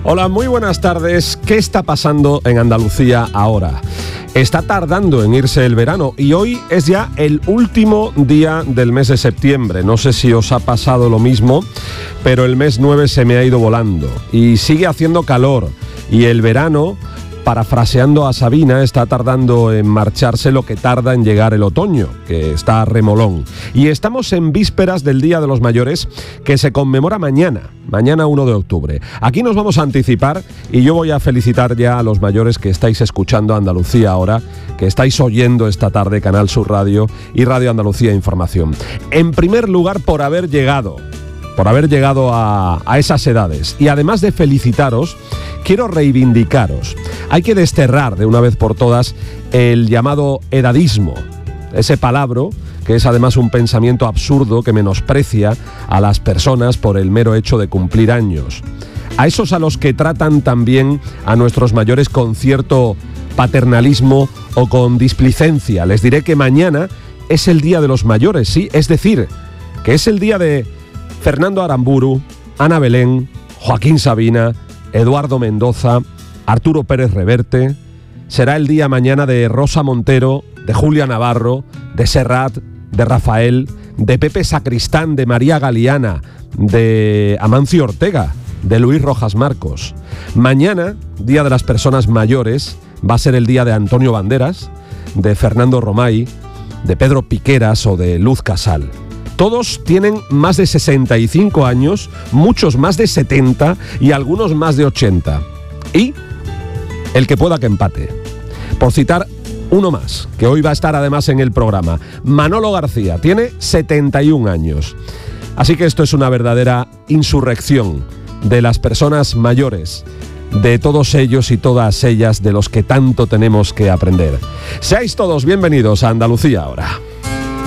Hola, muy buenas tardes. ¿Qué está pasando en Andalucía ahora? Está tardando en irse el verano y hoy es ya el último día del mes de septiembre. No sé si os ha pasado lo mismo, pero el mes 9 se me ha ido volando y sigue haciendo calor y el verano, parafraseando a Sabina, está tardando en marcharse lo que tarda en llegar el otoño, que está a remolón. Y estamos en vísperas del Día de los Mayores, que se conmemora mañana 1 de octubre. Aquí nos vamos a anticipar y yo voy a felicitar ya a los mayores que estáis escuchando Andalucía ahora, que estáis oyendo esta tarde Canal Sur Radio y Radio Andalucía Información. En primer lugar, por haber llegado a esas edades. Y además de felicitaros, quiero reivindicaros. Hay que desterrar de una vez por todas el llamado edadismo, ese palabra que es además un pensamiento absurdo que menosprecia a las personas por el mero hecho de cumplir años. A esos a los que tratan también a nuestros mayores con cierto paternalismo o con displicencia, les diré que mañana es el Día de los Mayores, sí, es decir, que es el día de Fernando Aramburu, Ana Belén, Joaquín Sabina, Eduardo Mendoza, Arturo Pérez Reverte. Será el día mañana de Rosa Montero, de Julia Navarro, de Serrat, de Rafael, de Pepe Sacristán, de María Galeana, de Amancio Ortega, de Luis Rojas Marcos. Mañana, Día de las Personas Mayores, va a ser el día de Antonio Banderas, de Fernando Romay, de Pedro Piqueras o de Luz Casal. Todos tienen más de 65 años, muchos más de 70 y algunos más de 80. Y el que pueda que empate. Por citar uno más, que hoy va a estar además en el programa, Manolo García, tiene 71 años. Así que esto es una verdadera insurrección de las personas mayores, de todos ellos y todas ellas de los que tanto tenemos que aprender. Seáis todos bienvenidos a Andalucía ahora.